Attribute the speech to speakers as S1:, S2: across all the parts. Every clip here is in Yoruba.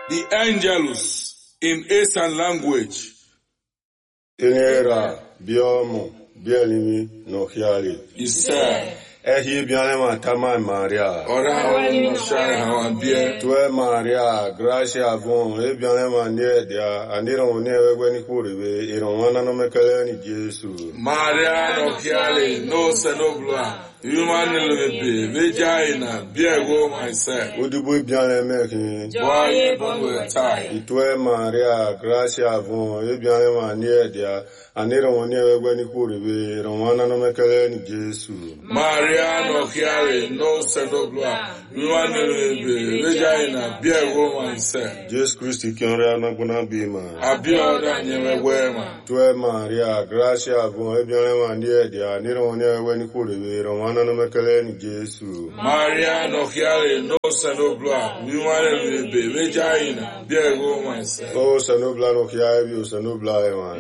S1: The Angelus in Eastern language.
S2: Inera, biomo, bielimi, no hiali.
S1: Isa.
S2: Ehi bianema tama Maria.
S1: Ora no share how bia.
S2: Tue Maria, gracia bon, e bianema niedia, aniro newe ni kuribe, ironwana no mekele ni Jesu.
S1: Maria no hiali, no senobla. Human lebe, vagina, biego myself.
S2: Udubu bianema ki.
S1: Boy, bonwe tie.
S2: Itue Maria, gracia bon, e bianema niedia, aniro newe ni kuribe, ironwana no mekele ni Jesu.
S1: Maria no hiale, no senobla. Human lebe, vagina, biego myself.
S2: Jesus Christ kianra na kuna bima.
S1: Abioda nyewe wema.
S2: Tue Maria, gracia bon, e bianema niedia, aniro newe ni kuribe, ironwana no mekele ni Jesu.
S1: Maria no hiale, no senobla. Human lebe, vagina, biego myself.
S2: Oh, sanobla no kiabi, o sanobla ewan.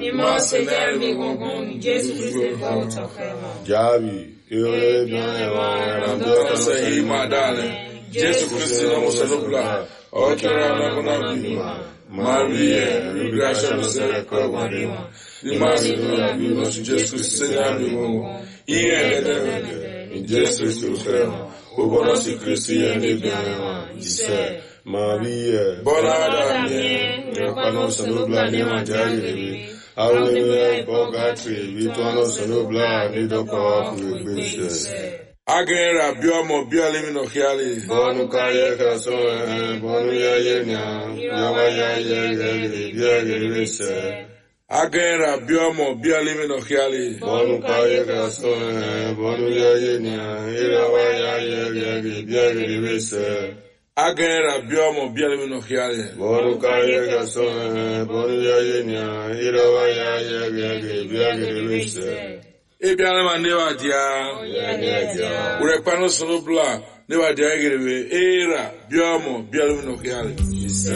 S2: Jabi, ewe bian ewan.
S1: Say, my darling, Jesus Christ, no senobla. Okera na kuna bima. Maria, gracia no se recuerda. Ni más no vimos Jesus Christ, Señor mío. Y en Jesus Christ, o conoce Cristo y en el bien. Dice,
S2: Maria,
S1: Bonada mie,
S2: repano sanobla ni manjari. Hallelujah, Bogatri, Vituano sanobla ni doko kuibishe.
S1: Agera biomo bialimi no hiali.
S2: Bonu kaya kaso, bonu ya yenya, yawa ya ye, biagirese.
S1: Agera biomo bialimi no hiali.
S2: Bonu kaya kaso, bonu ya yenya, yawa ya ye, biagirese.
S1: Agera biomo bialimi no hiali.
S2: Bonu kaya kaso, bonu ya yenya, yawa ya ye, biagirese.
S1: Ebialema newa dia. Urepano sonobla newa dia egerewe. Era biomo bialimi no hiali.